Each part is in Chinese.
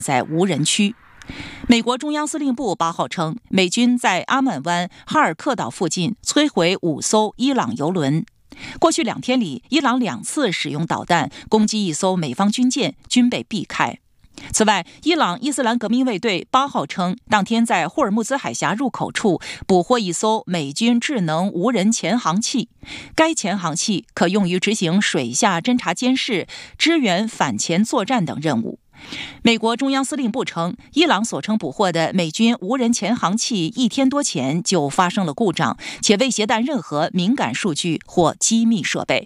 在无人区。美国中央司令部8号称，美军在阿曼湾哈尔克岛附近摧毁5艘伊朗油轮。过去2天里，伊朗2次使用导弹攻击一艘美方军舰，均被避开。此外，伊朗伊斯兰革命卫队8号称，当天在霍尔木兹海峡入口处捕获一艘美军智能无人潜航器，该潜航器可用于执行水下侦察监视、支援反潜作战等任务。美国中央司令部称，伊朗所称捕获的美军无人潜航器1天多前就发生了故障，且未携带任何敏感数据或机密设备。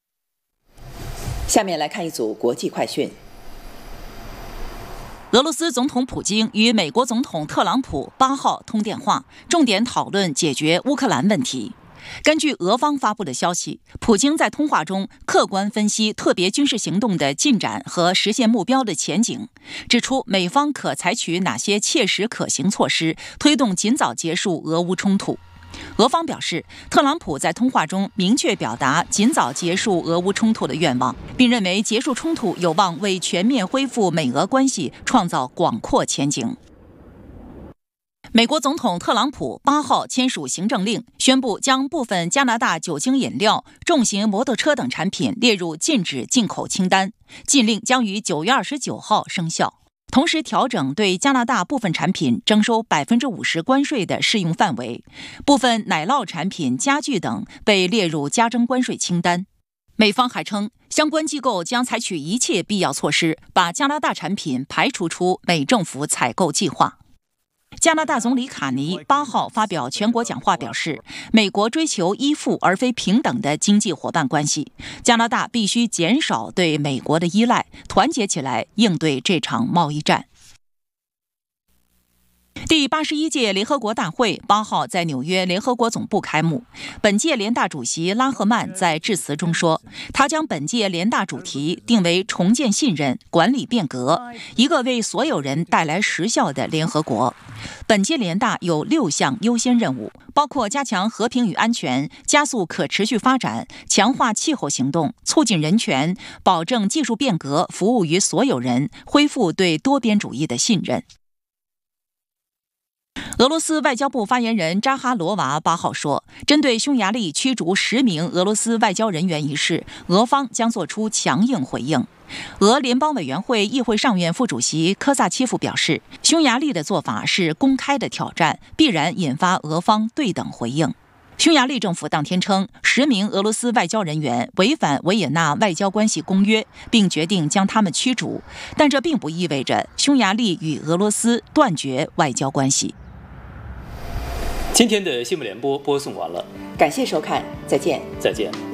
下面来看一组国际快讯。 俄罗斯总统普京与美国总统特朗普8号通电话，重点讨论解决乌克兰问题。根据俄方发布的消息，普京在通话中客观分析特别军事行动的进展和实现目标的前景，指出美方可采取哪些切实可行措施，推动尽早结束俄乌冲突。俄方表示，特朗普在通话中明确表达尽早结束俄乌冲突的愿望，并认为结束冲突有望为全面恢复美俄关系创造广阔前景。美国总统特朗普8号签署行政令，宣布将部分加拿大酒精饮料、重型摩托车等产品列入禁止进口清单。禁令将于9月29号生效。同时调整对加拿大部分产品征收50%关税的适用范围，部分奶酪产品、家具等被列入加征关税清单。美方还称，相关机构将采取一切必要措施，把加拿大产品排除出美政府采购计划。加拿大总理卡尼8号发表全国讲话表示，美国追求依附而非平等的经济伙伴关系，加拿大必须减少对美国的依赖，团结起来应对这场贸易战。第81届联合国大会8号在纽约联合国总部开幕。本届联大主席拉赫曼在致辞中说，他将本届联大主题定为重建信任、管理变革，一个为所有人带来实效的联合国。本届联大有6项优先任务，包括加强和平与安全、加速可持续发展、强化气候行动、促进人权、保证技术变革服务于所有人、恢复对多边主义的信任。俄罗斯外交部发言人扎哈罗娃8号说，针对匈牙利驱逐10名俄罗斯外交人员一事，俄方将作出强硬回应。俄联邦委员会议会上院副主席科萨切夫表示，匈牙利的做法是公开的挑战，必然引发俄方对等回应。匈牙利政府当天称，10名俄罗斯外交人员违反维也纳外交关系公约，并决定将他们驱逐，但这并不意味着匈牙利与俄罗斯断绝外交关系。 今天的新闻联播播送完了， 感谢收看，再见。 再见。